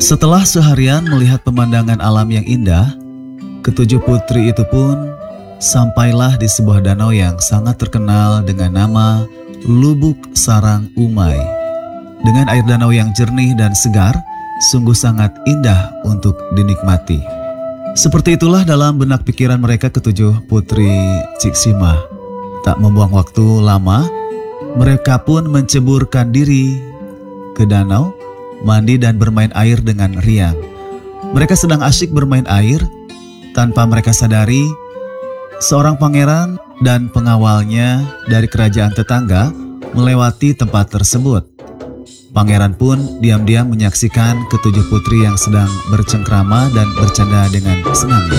Setelah seharian melihat pemandangan alam yang indah, ketujuh putri itu pun sampailah di sebuah danau yang sangat terkenal dengan nama Lubuk Sarang Umai. Dengan air danau yang jernih dan segar, sungguh sangat indah untuk dinikmati. Seperti itulah dalam benak pikiran mereka ketujuh putri Ciksima. Tak membuang waktu lama, mereka pun menceburkan diri ke danau, mandi dan bermain air dengan riang. Mereka sedang asyik bermain air, tanpa mereka sadari, seorang pangeran dan pengawalnya dari kerajaan tetangga melewati tempat tersebut. Pangeran pun diam-diam menyaksikan ketujuh putri yang sedang bercengkrama dan bercanda dengan senangnya.